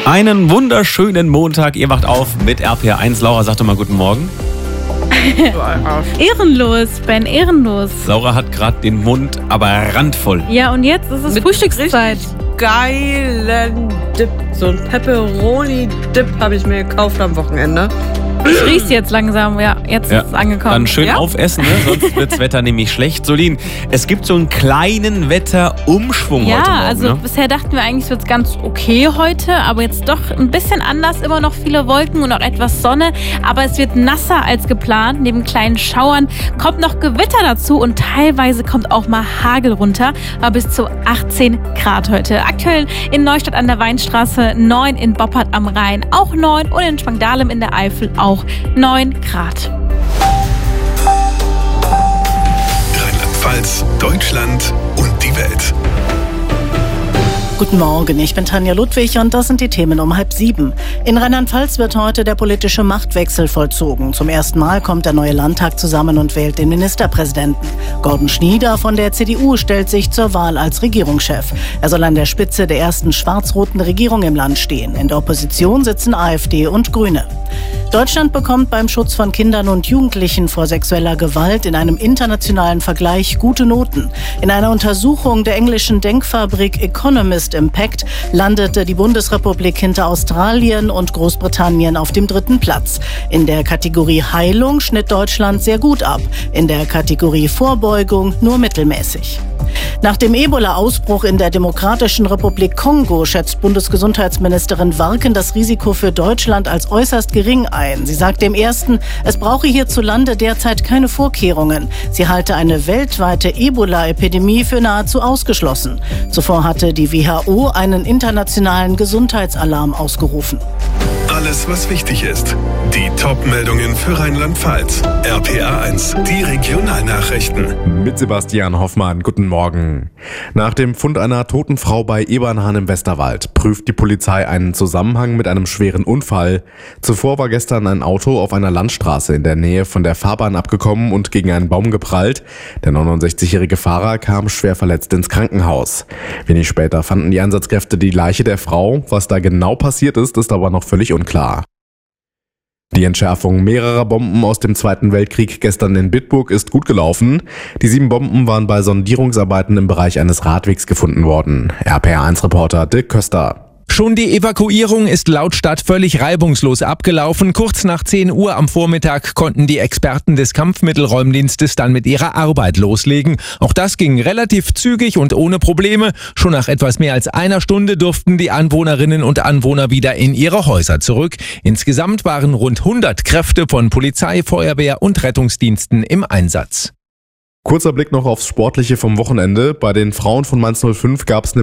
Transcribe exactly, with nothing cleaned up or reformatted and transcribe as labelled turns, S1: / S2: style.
S1: Einen wunderschönen Montag. Ihr wacht auf mit R P R eins. Laura, sag doch mal guten Morgen.
S2: Ehrenlos, Ben, ehrenlos.
S1: Laura hat gerade den Mund aber randvoll.
S2: Ja, und jetzt ist es
S3: Mit
S2: Frühstückszeit.
S3: Geilen Dip. So ein Pepperoni-Dip habe ich mir gekauft am Wochenende.
S2: Ich riech's jetzt langsam, ja, jetzt
S1: Ja,
S2: ist es angekommen.
S1: Dann schön
S3: Ja?
S1: aufessen, ne? Sonst wird das Wetter nämlich schlecht. Solin, es gibt so einen kleinen Wetterumschwung
S2: Ja,
S1: heute Morgen.
S2: also
S1: ne?
S2: bisher dachten wir eigentlich, es wird ganz okay heute, aber jetzt doch ein bisschen anders, immer noch viele Wolken und auch etwas Sonne, aber es wird nasser als geplant. Neben kleinen Schauern kommt noch Gewitter dazu und teilweise kommt auch mal Hagel runter, war bis zu achtzehn Grad heute. Aktuell in Neustadt an der Weinstraße neun, in Boppard am Rhein auch neun und in Spangdahlem in der Eifel auch neun Grad.
S4: Rheinland-Pfalz, Deutschland und die Welt.
S5: Guten Morgen, ich bin Tanja Ludwig und das sind die Themen um halb sieben. In Rheinland-Pfalz wird heute der politische Machtwechsel vollzogen. Zum ersten Mal kommt der neue Landtag zusammen und wählt den Ministerpräsidenten. Gordon Schnieder von der C D U stellt sich zur Wahl als Regierungschef. Er soll an der Spitze der ersten schwarz-roten Regierung im Land stehen. In der Opposition sitzen AfD und Grüne. Deutschland bekommt beim Schutz von Kindern und Jugendlichen vor sexueller Gewalt in einem internationalen Vergleich gute Noten. In einer Untersuchung der englischen Denkfabrik Economist Impact landete die Bundesrepublik hinter Australien und Großbritannien auf dem dritten Platz. In der Kategorie Heilung schnitt Deutschland sehr gut ab, in der Kategorie Vorbeugung nur mittelmäßig. Nach dem Ebola-Ausbruch in der Demokratischen Republik Kongo schätzt Bundesgesundheitsministerin Warken das Risiko für Deutschland als äußerst gering ein. Sie sagt dem Ersten, es brauche hierzulande derzeit keine Vorkehrungen. Sie halte eine weltweite Ebola-Epidemie für nahezu ausgeschlossen. Zuvor hatte die W H O einen internationalen Gesundheitsalarm ausgerufen.
S4: Alles, was wichtig ist. Die Top-Meldungen für Rheinland-Pfalz. R P R eins, die Regionalnachrichten.
S6: Mit Sebastian Hoffmann, guten Morgen. Nach dem Fund einer toten Frau bei Ebernhahn im Westerwald prüft die Polizei einen Zusammenhang mit einem schweren Unfall. Zuvor war gestern ein Auto auf einer Landstraße in der Nähe von der Fahrbahn abgekommen und gegen einen Baum geprallt. Der neunundsechzigjährige Fahrer kam schwer verletzt ins Krankenhaus. Wenig später fanden die Einsatzkräfte die Leiche der Frau. Was da genau passiert ist, ist aber noch völlig unklar. Die Entschärfung mehrerer Bomben aus dem Zweiten Weltkrieg gestern in Bitburg ist gut gelaufen. Die sieben Bomben waren bei Sondierungsarbeiten im Bereich eines Radwegs gefunden worden. R P R eins Reporter Dirk Köster.
S7: Schon die Evakuierung ist laut Stadt völlig reibungslos abgelaufen. Kurz nach zehn Uhr am Vormittag konnten die Experten des Kampfmittelräumdienstes dann mit ihrer Arbeit loslegen. Auch das ging relativ zügig und ohne Probleme. Schon nach etwas mehr als einer Stunde durften die Anwohnerinnen und Anwohner wieder in ihre Häuser zurück. Insgesamt waren rund hundert Kräfte von Polizei, Feuerwehr und Rettungsdiensten im Einsatz.
S6: Kurzer Blick noch aufs Sportliche vom Wochenende. Bei den Frauen von Mainz null fünf gab es